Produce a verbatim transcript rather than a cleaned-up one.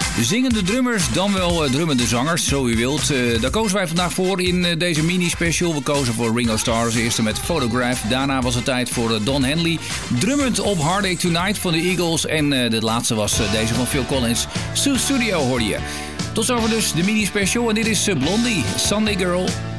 Zingende drummers, dan wel uh, drummende zangers, zo u wilt. Uh, daar kozen wij vandaag voor in uh, deze mini-special. We kozen voor Ringo Starr als eerste met Photograph. Daarna was het tijd voor uh, Don Henley. Drummend op Heartache Tonight van de Eagles. En uh, de laatste was uh, deze van Phil Collins. Sue Studio hoorde je. Tot zover dus de mini-special. En dit is uh, Blondie, Sunday Girl.